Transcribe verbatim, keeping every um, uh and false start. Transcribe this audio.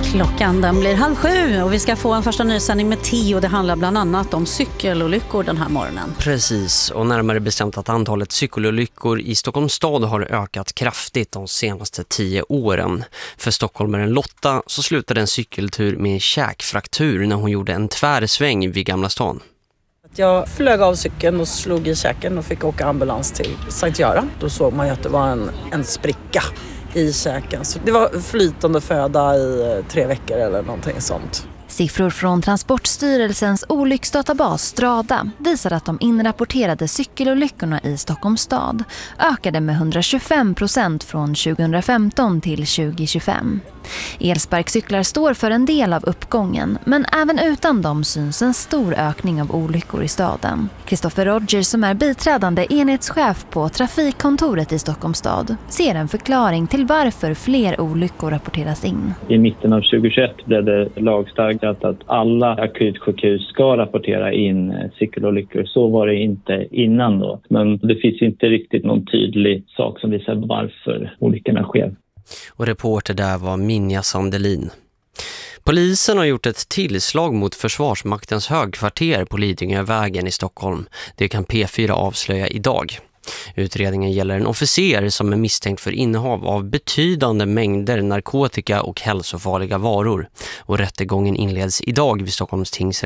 Klockan den blir halv sju och vi ska få en första nysändning med Tio. Det handlar bland annat om cykelolyckor den här morgonen. Precis, och närmare bestämt att antalet cykelolyckor i Stockholms stad har ökat kraftigt de senaste tio åren. För stockholmaren Lotta så slutade en cykeltur med en käkfraktur när hon gjorde en tvärsväng vid Gamla stan. Jag flög av cykeln och slog i käken och fick åka ambulans till Sankt Göran. Då såg man ju att det var en, en spricka i käken. Så det var flytande föda i tre veckor eller någonting sånt. Siffror från Transportstyrelsens olycksdatabas Strada visar att de inrapporterade cykelolyckorna i Stockholms stad ökade med hundratjugofem procent från tjugohundrafemton till tjugohundratjugofem. Elsparkcyklar står för en del av uppgången, men även utan dem syns en stor ökning av olyckor i staden. Christopher Rogers, som är biträdande enhetschef på trafikkontoret i Stockholms stad, ser en förklaring till varför fler olyckor rapporteras in. I mitten av tjugohundratjugoett blev det lagstadgat att alla akutsjukhus ska rapportera in cykelolyckor. Så var det inte innan då. Men det finns inte riktigt någon tydlig sak som visar varför olyckorna sker. Och reporter där var Minja Sandelin. Polisen har gjort ett tillslag mot Försvarsmaktens högkvarter på Lidingövägen i Stockholm. Det kan P fyra avslöja idag. Utredningen gäller en officer som är misstänkt för innehav av betydande mängder narkotika och hälsofarliga varor. Och rättegången inleds idag vid Stockholms tingsrätt.